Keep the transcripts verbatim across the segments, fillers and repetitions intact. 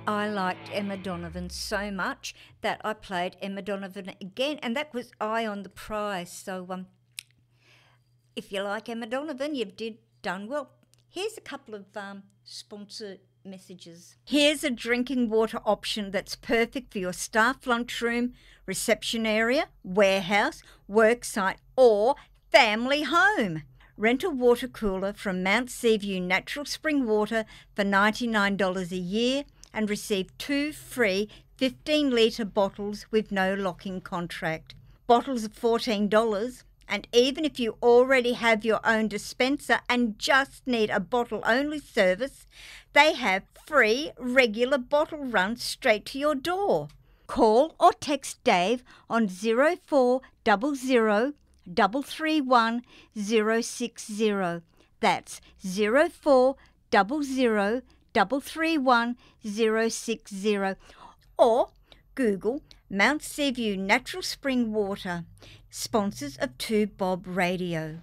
I liked Emma Donovan so much that I played Emma Donovan again, and that was Eye on the Prize. So um, if you like Emma Donovan, you've did done well. Here's a couple of um, sponsor messages. Here's a drinking water option that's perfect for your staff lunchroom, reception area, warehouse, worksite, or family home. Rent a water cooler from Mount Seaview Natural Spring Water for ninety-nine dollars a year and receive two free fifteen litre bottles with no locking contract. Bottles are fourteen dollars, and even if you already have your own dispenser and just need a bottle-only service, they have free regular bottle runs straight to your door. Call or text Dave on zero four zero zero double three one zero six zero. That's zero four zero zero double three one zero six zero. Or Google Mount Seaview Natural Spring Water, sponsors of two Bob Radio.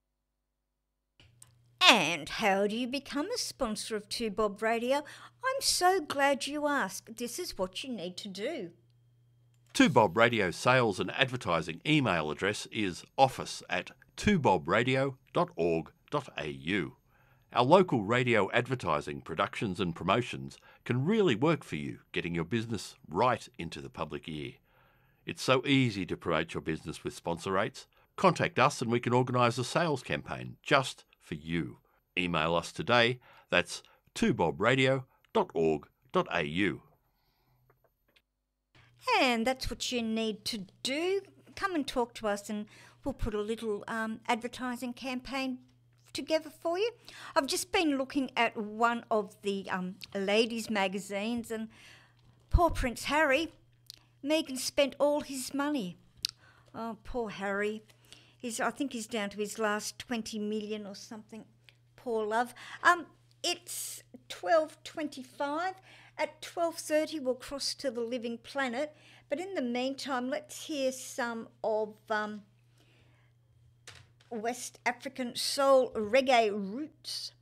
And how do you become a sponsor of two Bob Radio? I'm so glad you asked. This is what you need to do. two Bob Radio sales and advertising email address is office at two bob radio dot org dot a u. Our local radio advertising, productions and promotions can really work for you, getting your business right into the public ear. It's so easy to promote your business with sponsor rates. Contact us and we can organise a sales campaign just for you. Email us today. That's two bob radio dot org dot a u. And that's what you need to do. Come and talk to us and we'll put a little um, advertising campaign together for you. I've just been looking at one of the um, ladies' magazines, and poor Prince Harry, Meghan spent all his money. Oh, poor Harry. He's, I think he's down to his last twenty million or something. Poor love. Um, it's twelve twenty-five. At twelve thirty, we'll cross to the Living Planet. But in the meantime, let's hear some of um, West African soul reggae roots.